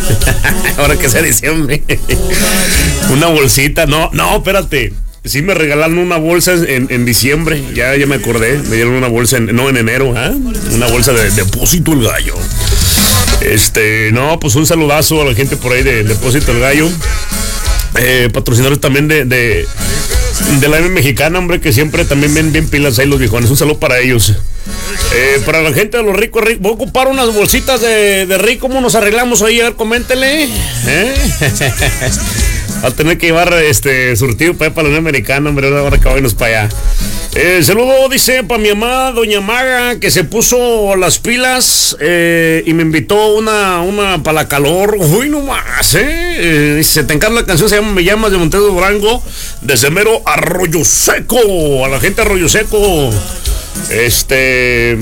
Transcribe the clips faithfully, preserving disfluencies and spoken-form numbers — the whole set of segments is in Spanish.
Ahora que sea diciembre. Una bolsita, no, no, espérate. Sí me regalaron una bolsa en, en diciembre, ya, ya me acordé. Me dieron una bolsa, en, no, en enero, ¿eh? Una bolsa de Depósito El Gallo. Este, no, pues un saludazo a la gente por ahí de Depósito El Gallo. Eh, patrocinadores también de, de, de la M mexicana, hombre, que siempre también ven bien pilas ahí los viejones. Un saludo para ellos. Eh, para la gente de los ricos, ricos, voy a ocupar unas bolsitas de, de rico. ¿Cómo nos arreglamos ahí? A ver, coméntele. ¿Eh? Va a tener que llevar este surtido para, para la Unión Americana, hombre, ahora que vayamos para allá. Eh, saludo, dice, para mi mamá, doña Maga, que se puso las pilas eh, y me invitó una, una para la calor. Uy, no más, ¿eh? eh dice, te encanta la canción, se llama Me Llamas, de Montes de Durango, de mero Arroyo Seco. A la gente de Arroyo Seco. Este...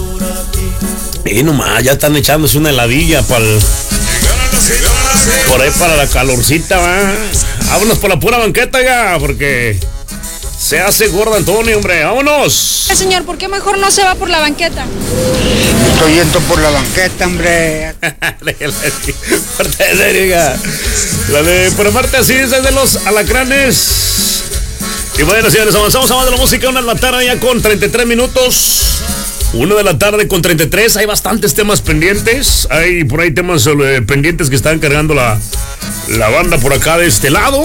Y nomás, ya están echándose una heladilla para el... Por ahí para la calorcita, va. Vámonos por la pura banqueta ya, porque se hace gorda Antonio, hombre. Vámonos. Señor, ¿por qué mejor no se va por la banqueta? Estoy yendo por la banqueta, hombre. Parte de la de por amarte así es de los alacranes. Y bueno, señores, avanzamos a más de la música. Una de la tarde ya con treinta y tres minutos. Una de la tarde con treinta y tres, hay bastantes temas pendientes, hay por ahí temas eh, pendientes que están cargando la, la banda por acá de este lado.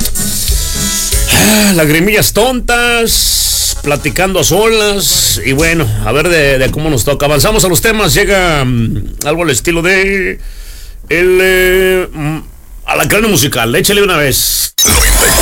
Ah, lagrimillas tontas, platicando a solas, y bueno, a ver de, de cómo nos toca. Avanzamos a los temas, llega um, algo al estilo de el eh, alacrán musical, échale una vez. noventa y